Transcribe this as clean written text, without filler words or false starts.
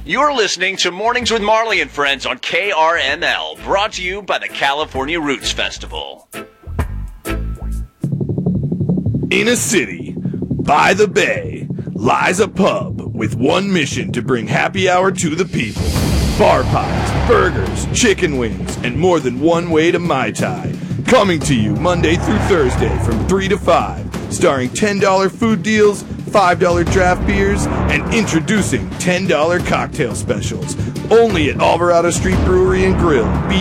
You're listening to Mornings with Marley and Friends on KRML, brought to you by the California Roots Festival. In a city, by the bay, lies a pub with one mission to bring happy hour to the people. Bar pies, burgers, chicken wings, and more than one way to Mai Tai. Coming to you Monday through Thursday from 3 to 5, starring $10 food deals, $5 draft beers, and introducing $10 cocktail specials. Only at Alvarado Street Brewery and Grill.